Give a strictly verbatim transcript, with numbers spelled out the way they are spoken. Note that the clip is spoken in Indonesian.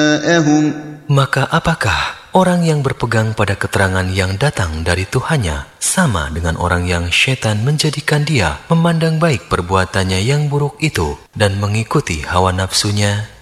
Maka apakah orang yang berpegang pada keterangan yang datang dari Tuhannya sama dengan orang yang syaitan menjadikan dia memandang baik perbuatannya yang buruk itu dan mengikuti hawa nafsunya?